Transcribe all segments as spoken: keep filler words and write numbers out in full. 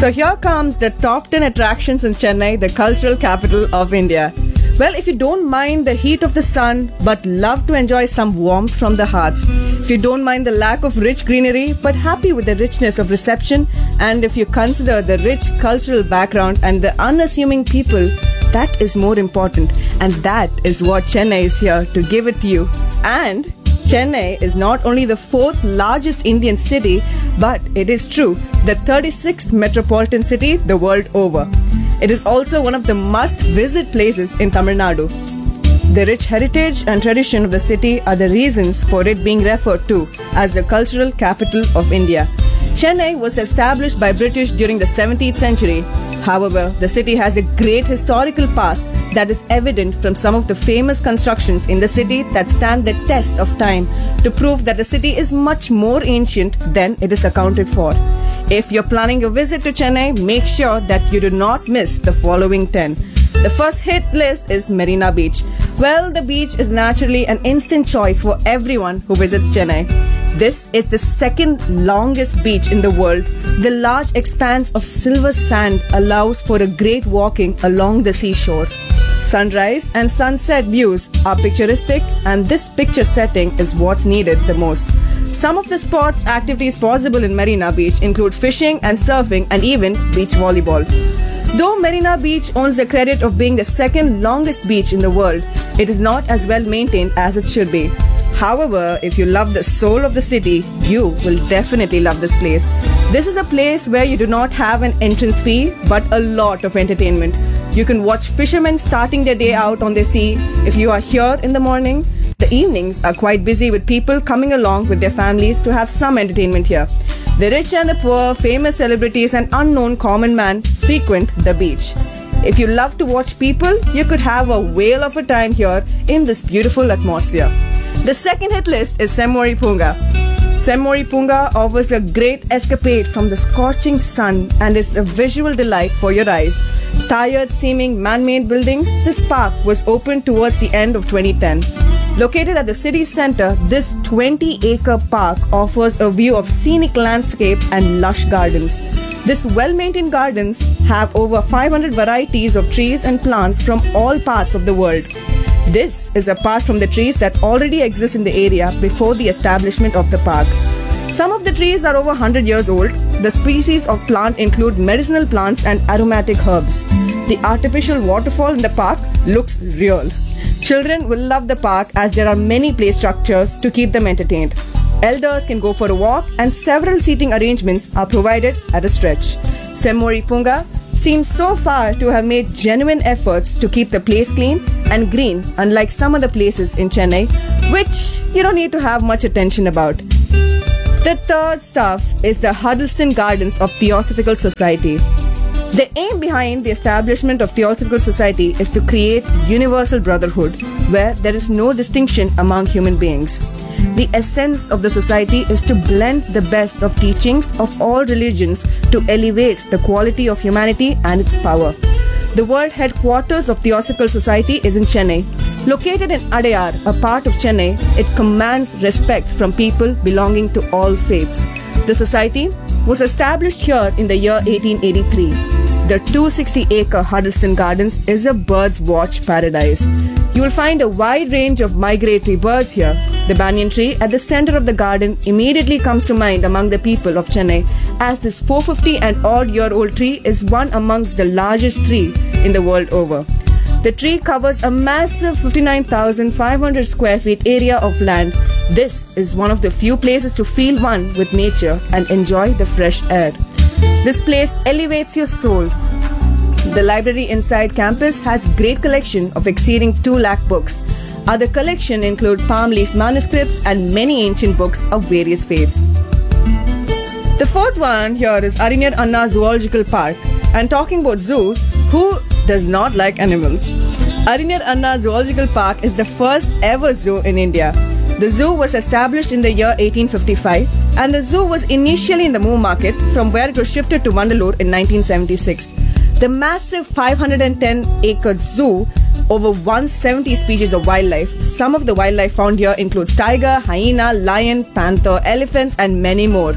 So here comes the top ten attractions in Chennai, the cultural capital of India. Well, if you don't mind the heat of the sun but love to enjoy some warmth from the hearts, if you don't mind the lack of rich greenery but happy with the richness of reception, and if you consider the rich cultural background and the unassuming people, that is more important, and that is what Chennai is here to give it to you. And Chennai is not only the fourth largest Indian city, but it is true, the thirty-sixth metropolitan city the world over. It is also one of the must-visit places in Tamil Nadu. The rich heritage and tradition of the city are the reasons for it being referred to as the cultural capital of India. Chennai was established by British during the seventeenth century. However, the city has a great historical past that is evident from some of the famous constructions in the city that stand the test of time to prove that the city is much more ancient than it is accounted for. If you're planning a visit to Chennai, make sure that you do not miss the following ten. The first hit list is Marina Beach. Well, the beach is naturally an instant choice for everyone who visits Chennai. This is the second longest beach in the world. The large expanse of silver sand allows for a great walking along the seashore. Sunrise and sunset views are picturesque, and this picture setting is what's needed the most. Some of the sports activities possible in Marina Beach include fishing and surfing and even beach volleyball. Though Marina Beach owns the credit of being the second longest beach in the world, it is not as well maintained as it should be. However, if you love the soul of the city, you will definitely love this place. This is a place where you do not have an entrance fee, but a lot of entertainment. You can watch fishermen starting their day out on the sea. If you are here in the morning, the evenings are quite busy with people coming along with their families to have some entertainment here. The rich and the poor, famous celebrities and unknown common man frequent the beach. If you love to watch people, you could have a whale of a time here in this beautiful atmosphere. The second hit list is Semmori Punga. Semmori Punga offers a great escapade from the scorching sun and is a visual delight for your eyes. Tired seeming man-made buildings, this park was opened towards the end of twenty ten. Located at the city center, this twenty-acre park offers a view of scenic landscape and lush gardens. These well-maintained gardens have over five hundred varieties of trees and plants from all parts of the world. This is apart from the trees that already exist in the area before the establishment of the park. Some of the trees are over one hundred years old. The species of plant include medicinal plants and aromatic herbs. The artificial waterfall in the park looks real. Children will love the park as there are many play structures to keep them entertained. Elders can go for a walk and several seating arrangements are provided at a stretch. Semmori Punga seems so far to have made genuine efforts to keep the place clean and green, unlike some other places in Chennai, which you don't need to have much attention about. The third stuff is the Huddleston Gardens of Theosophical Society. The aim behind the establishment of Theosophical Society is to create universal brotherhood, where there is no distinction among human beings. The essence of the society is to blend the best of teachings of all religions to elevate the quality of humanity and its power. The world headquarters of Theosophical Society is in Chennai. Located in Adayar, a part of Chennai, it commands respect from people belonging to all faiths. The society was established here in the year eighteen eighty-three. The two hundred sixty acre Huddleston Gardens is a bird's watch paradise. You will find a wide range of migratory birds here. The banyan tree at the center of the garden immediately comes to mind among the people of Chennai, as this four hundred fifty and odd year old tree is one amongst the largest tree in the world over. The tree covers a massive fifty-nine thousand five hundred square feet area of land. This is one of the few places to feel one with nature and enjoy the fresh air. This place elevates your soul. The library inside campus has great collection of exceeding two lakh books. Other collection include palm leaf manuscripts and many ancient books of various faiths. The fourth one here is Arinyar Anna Zoological Park. And talking about zoo, who does not like animals? Arinyar Anna Zoological Park is the first ever zoo in India. The zoo was established in the year eighteen fifty-five, and the zoo was initially in the Moo Market, from where it was shifted to Vandalur in nineteen seventy-six. The massive five hundred ten acre zoo over one hundred seventy species of wildlife. Some of the wildlife found here includes tiger, hyena, lion, panther, elephants and many more.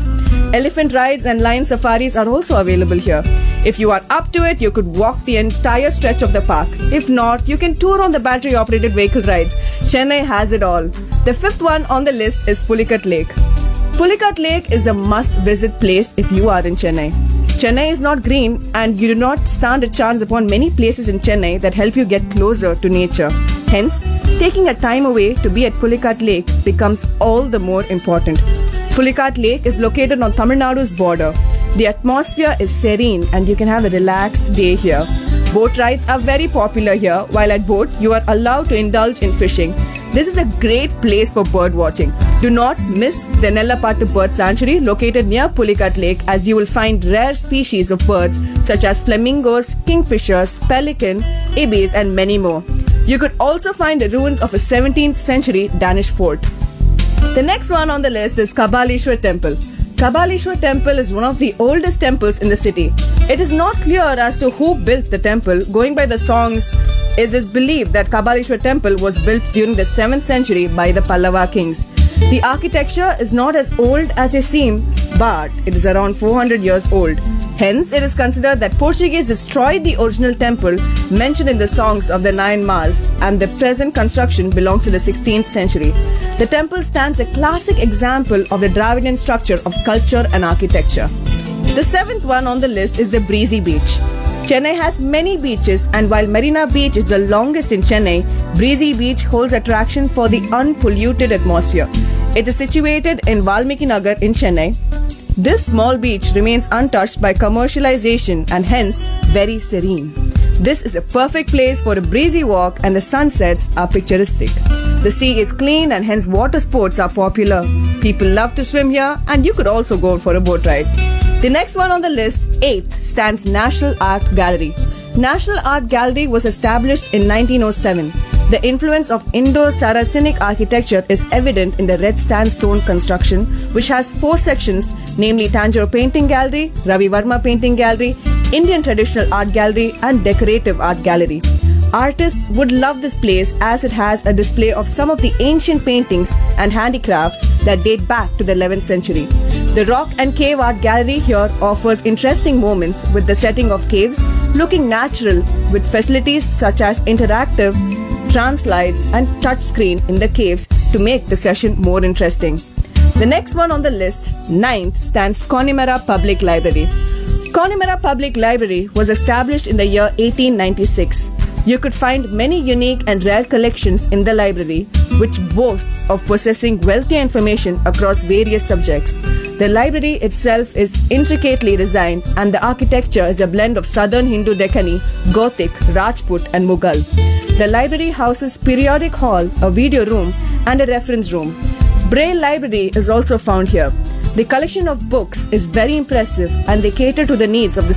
Elephant rides and lion safaris are also available here. If you are up to it, you could walk the entire stretch of the park. If not, you can tour on the battery-operated vehicle rides. Chennai has it all. The fifth one on the list is Pulicat Lake. Pulicat Lake is a must-visit place if you are in Chennai. Chennai is not green, and you do not stand a chance upon many places in Chennai that help you get closer to nature. Hence, taking a time away to be at Pulicat Lake becomes all the more important. Pulicat Lake is located on Tamil Nadu's border. The atmosphere is serene and you can have a relaxed day here. Boat rides are very popular here, while at boat you are allowed to indulge in fishing. This is a great place for bird watching. Do not miss the Nellapattu Bird Sanctuary located near Pulicat Lake, as you will find rare species of birds such as flamingos, kingfishers, pelican, ibis and many more. You could also find the ruins of a seventeenth century Danish fort. The next one on the list is Kabaleshwar Temple. Kabaleshwar Temple is one of the oldest temples in the city. It is not clear as to who built the temple. Going by the songs, it is believed that Kabaleshwar Temple was built during the seventh century by the Pallava kings. The architecture is not as old as they seem, but it is around four hundred years old. Hence, it is considered that Portuguese destroyed the original temple mentioned in the songs of the Nine Mars, and the present construction belongs to the sixteenth century. The temple stands a classic example of the Dravidian structure of sculpture and architecture. The seventh one on the list is the Breezy Beach. Chennai has many beaches, and while Marina Beach is the longest in Chennai, Breezy Beach holds attraction for the unpolluted atmosphere. It is situated in Valmiki Nagar in Chennai. This small beach remains untouched by commercialization and hence very serene. This is a perfect place for a breezy walk, and the sunsets are picturesque. The sea is clean and hence water sports are popular. People love to swim here, and you could also go for a boat ride. The next one on the list, eighth, stands National Art Gallery. National Art Gallery was established in nineteen oh seven. The influence of Indo-Saracenic architecture is evident in the red sandstone construction, which has four sections, namely Tanjore Painting Gallery, Ravi Varma Painting Gallery, Indian Traditional Art Gallery, and Decorative Art Gallery. Artists would love this place as it has a display of some of the ancient paintings and handicrafts that date back to the eleventh century. The Rock and Cave Art Gallery here offers interesting moments with the setting of caves looking natural, with facilities such as interactive translides and touchscreen in the caves to make the session more interesting. The next one on the list, ninth, stands Connemara Public Library. Connemara Public Library was established in the year eighteen ninety-six. You could find many unique and rare collections in the library, which boasts of possessing wealthy information across various subjects. The library itself is intricately designed, and the architecture is a blend of Southern Hindu Deccani, Gothic, Rajput and Mughal. The library houses periodic hall, a video room and a reference room. Braille Library is also found here. The collection of books is very impressive, and they cater to the needs of the